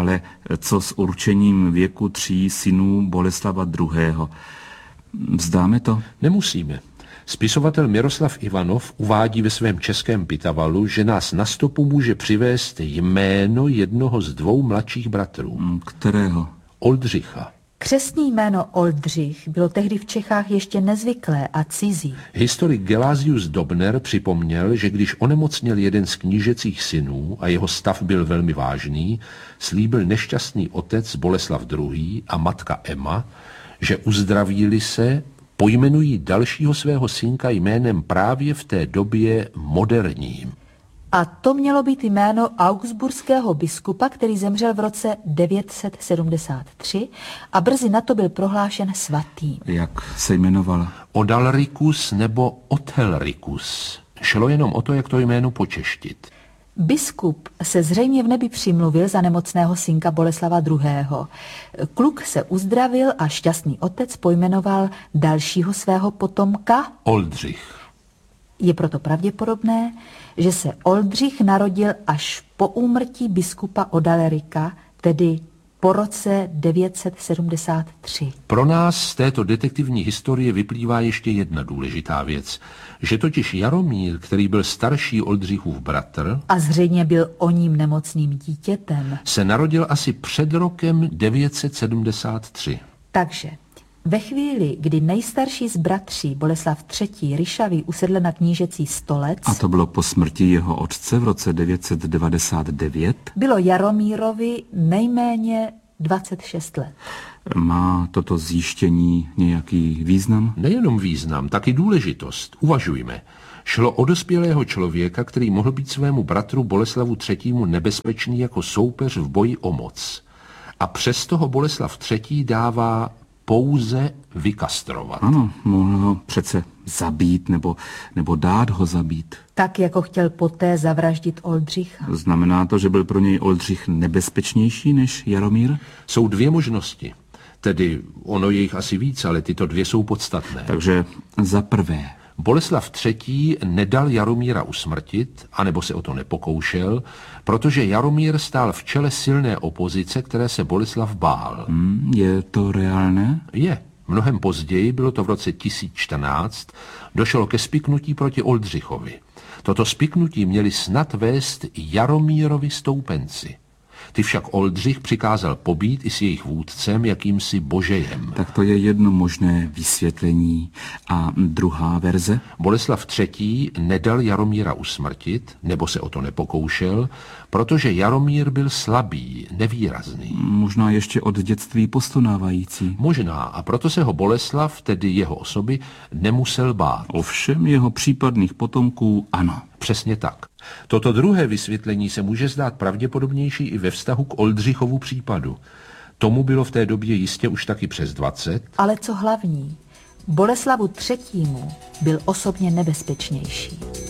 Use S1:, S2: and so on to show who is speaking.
S1: Ale co s určením věku 3 synů Boleslava II.? Vzdáme to?
S2: Nemusíme. Spisovatel Miroslav Ivanov uvádí ve svém českém Pitavalu, že nás na stopu může přivést jméno jednoho z 2 mladších bratrů.
S1: Kterého?
S2: Oldřicha.
S3: Křestní jméno Oldřich bylo tehdy v Čechách ještě nezvyklé a cizí.
S2: Historik Gelasius Dobner připomněl, že když onemocněl jeden z knížecích synů a jeho stav byl velmi vážný, slíbil nešťastný otec Boleslav II. A matka Emma, že uzdraví-li se, pojmenují dalšího svého synka jménem právě v té době moderním.
S3: A to mělo být jméno augsburského biskupa, který zemřel v roce 973 a brzy na to byl prohlášen svatým.
S1: Jak se jmenoval?
S2: Odalricus nebo Othelricus. Šlo jenom o to, jak to jméno počeštit.
S3: Biskup se zřejmě v nebi přimluvil za nemocného synka Boleslava II. Kluk se uzdravil a šťastný otec pojmenoval dalšího svého potomka
S2: Oldřich.
S3: Je proto pravděpodobné, že se Oldřich narodil až po úmrtí biskupa Odalerika, tedy po roce 973.
S2: Pro nás z této detektivní historie vyplývá ještě jedna důležitá věc, že totiž Jaromír, který byl starší Oldřichův bratr
S3: a zřejmě byl o ním nemocným dítětem,
S2: se narodil asi před rokem 973.
S3: Takže ve chvíli, kdy nejstarší z bratří Boleslav III. Ryšavý usedl na knížecí stolec,
S1: a to bylo po smrti jeho otce v roce 999,
S3: bylo Jaromírovi nejméně 26 let.
S1: Má toto zjištění nějaký význam?
S2: Nejenom význam, taky důležitost. Uvažujme. Šlo o dospělého člověka, který mohl být svému bratru Boleslavu III. Nebezpečný jako soupeř v boji o moc. A přesto ho Boleslav III. Dává pouze vykastrovat.
S1: Ano, mohl ho přece zabít nebo dát ho zabít.
S3: Tak, jako chtěl poté zavraždit Oldřicha.
S1: Znamená to, že byl pro něj Oldřich nebezpečnější než Jaromír?
S2: Jsou 2 možnosti. Tedy ono je jich asi víc, ale tyto 2 jsou podstatné.
S1: Takže za prvé.
S2: Boleslav III. Nedal Jaromíra usmrtit, anebo se o to nepokoušel, protože Jaromír stál v čele silné opozice, které se Boleslav bál.
S1: Je to reálné?
S2: Je. Mnohem později, bylo to v roce 1014, došlo ke spiknutí proti Oldřichovi. Toto spiknutí měli snad vést Jaromírovi stoupenci. Ty však Oldřich přikázal pobít i s jejich vůdcem jakýmsi božejem.
S1: Tak to je jedno možné vysvětlení. A druhá verze?
S2: Boleslav III. Nedal Jaromíra usmrtit, nebo se o to nepokoušel, protože Jaromír byl slabý, nevýrazný.
S1: Možná ještě od dětství postonávající.
S2: Možná, a proto se ho Boleslav, tedy jeho osoby, nemusel bát.
S1: Ovšem jeho případných potomků ano.
S2: Přesně tak. Toto druhé vysvětlení se může zdát pravděpodobnější i ve vztahu k Oldřichovu případu. Tomu bylo v té době jistě už taky přes 20.
S3: Ale co hlavní, Boleslavu III. Byl osobně nebezpečnější.